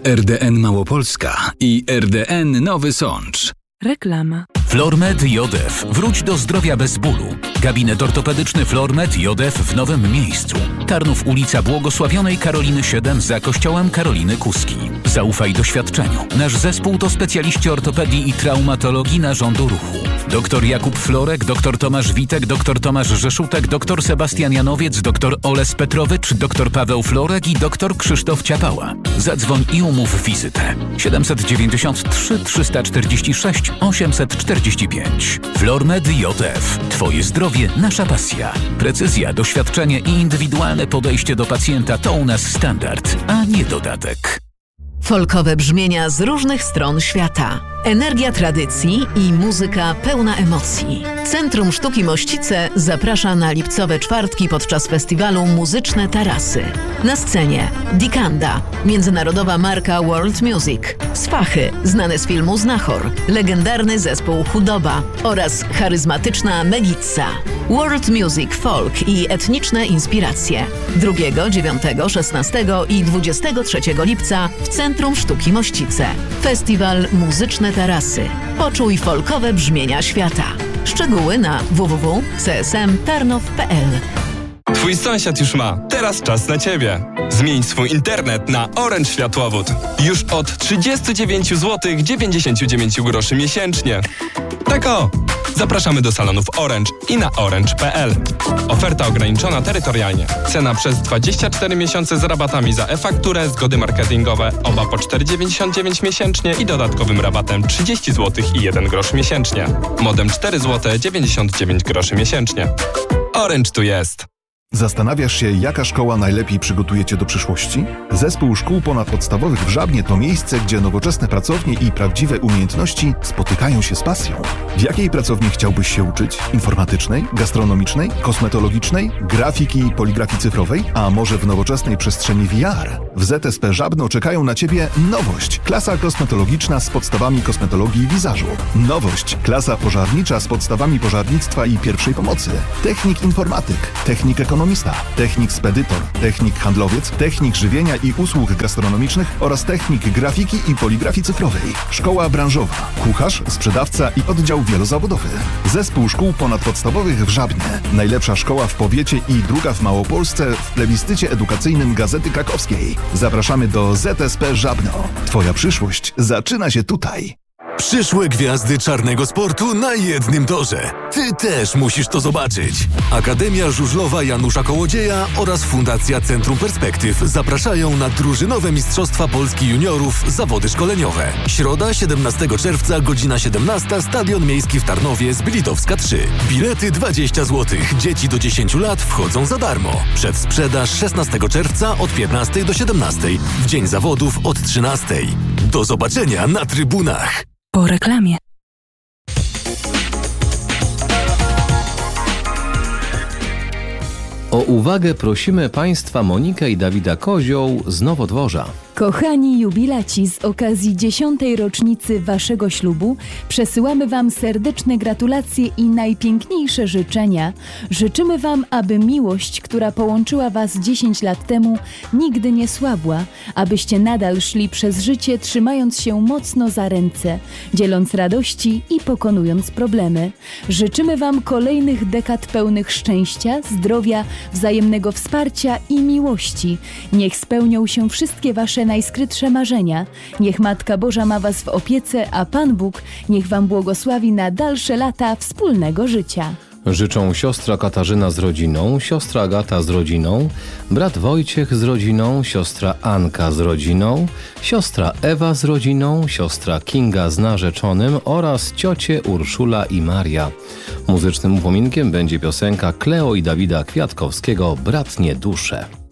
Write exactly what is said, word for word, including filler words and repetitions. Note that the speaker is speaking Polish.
R D N Małopolska i R D N Nowy Sącz. Reklama. Flormed J D F. Wróć do zdrowia bez bólu. Gabinet ortopedyczny Flormed J D F w nowym miejscu. Tarnów, ulica Błogosławionej Karoliny siedem za kościołem Karoliny Kuski. Zaufaj doświadczeniu. Nasz zespół to specjaliści ortopedii i traumatologii narządu ruchu. Doktor Jakub Florek, doktor Tomasz Witek, doktor Tomasz Rzeszutek, doktor Sebastian Janowiec, doktor Oles Petrowicz, doktor Paweł Florek i doktor Krzysztof Ciapała. Zadzwoń i umów wizytę. siedemset dziewięćdziesiąt trzy trzysta czterdzieści sześć osiemset czterdzieści pięć. Flormed J D F. Twoje zdrowie, nasza pasja. Precyzja, doświadczenie i indywidualne podejście do pacjenta to u nas standard, a nie dodatek. Folkowe brzmienia z różnych stron świata. Energia tradycji i muzyka pełna emocji. Centrum Sztuki Mościce zaprasza na lipcowe czwartki podczas festiwalu Muzyczne Tarasy. Na scenie Dikanda, międzynarodowa marka World Music, Swachy, znane z filmu Znachor, legendarny zespół Chudoba oraz charyzmatyczna Megitza. World Music, folk i etniczne inspiracje. drugiego, dziewiątego, szesnastego i dwudziestego trzeciego lipca w Centrum Sztuki Mościce. Festiwal Muzyczne Tarasy. Poczuj folkowe brzmienia świata. Szczegóły na w w w kropka c s m tarnow kropka p l. Twój sąsiad już ma. Teraz czas na Ciebie. Zmień swój internet na Orange Światłowód. Już od trzydzieści dziewięć złotych dziewięćdziesiąt dziewięć groszy miesięcznie. Tak o! Zapraszamy do salonów Orange i na orange kropka p l. Oferta ograniczona terytorialnie. Cena przez dwadzieścia cztery miesiące z rabatami za e-fakturę, zgody marketingowe, oba po cztery dziewięćdziesiąt dziewięć miesięcznie i dodatkowym rabatem trzydzieści złotych i jeden grosz miesięcznie. Modem cztery złote dziewięćdziesiąt dziewięć groszy miesięcznie. Orange tu jest. Zastanawiasz się, jaka szkoła najlepiej przygotuje Cię do przyszłości? Zespół Szkół Ponadpodstawowych w Żabnie to miejsce, gdzie nowoczesne pracownie i prawdziwe umiejętności spotykają się z pasją. W jakiej pracowni chciałbyś się uczyć? Informatycznej? Gastronomicznej? Kosmetologicznej? Grafiki i poligrafii cyfrowej? A może w nowoczesnej przestrzeni V R? W Z S P Żabno czekają na Ciebie nowość. Klasa kosmetologiczna z podstawami kosmetologii i wizażu. Nowość. Klasa pożarnicza z podstawami pożarnictwa i pierwszej pomocy. Technik informatyk. Technik ekonomiczny. Technik spedytor, technik handlowiec, technik żywienia i usług gastronomicznych oraz technik grafiki i poligrafii cyfrowej. Szkoła branżowa, kucharz, sprzedawca i oddział wielozawodowy. Zespół Szkół Ponadpodstawowych w Żabnie. Najlepsza szkoła w powiecie i druga w Małopolsce w plebiscycie edukacyjnym Gazety Krakowskiej. Zapraszamy do Z S P Żabno. Twoja przyszłość zaczyna się tutaj. Przyszłe gwiazdy czarnego sportu na jednym torze. Ty też musisz to zobaczyć. Akademia Żużlowa Janusza Kołodzieja oraz Fundacja Centrum Perspektyw zapraszają na drużynowe Mistrzostwa Polski Juniorów zawody szkoleniowe. Środa, siedemnastego czerwca, godzina siedemnasta, Stadion Miejski w Tarnowie, Zbylitowska trzy. Bilety dwadzieścia złotych. Dzieci do dziesięciu lat wchodzą za darmo. Przedsprzedaż szesnastego czerwca od piętnastej do siedemnastej. W dzień zawodów od trzynastej. Do zobaczenia na trybunach. Po reklamie. O uwagę prosimy Państwa Monikę i Dawida Kozioł z Nowodworza. Kochani jubilaci, z okazji dziesiątej rocznicy Waszego ślubu przesyłamy Wam serdeczne gratulacje i najpiękniejsze życzenia. Życzymy Wam, aby miłość, która połączyła Was dziesięć lat temu, nigdy nie słabła, abyście nadal szli przez życie, trzymając się mocno za ręce, dzieląc radości i pokonując problemy. Życzymy Wam kolejnych dekad pełnych szczęścia, zdrowia, wzajemnego wsparcia i miłości. Niech spełnią się wszystkie Wasze najskrytsze marzenia. Niech Matka Boża ma Was w opiece, a Pan Bóg niech Wam błogosławi na dalsze lata wspólnego życia. Życzą siostra Katarzyna z rodziną, siostra Agata z rodziną, brat Wojciech z rodziną, siostra Anka z rodziną, siostra Ewa z rodziną, siostra Kinga z narzeczonym oraz ciocie Urszula i Maria. Muzycznym upominkiem będzie piosenka Kleo i Dawida Kwiatkowskiego „Bratnie dusze”.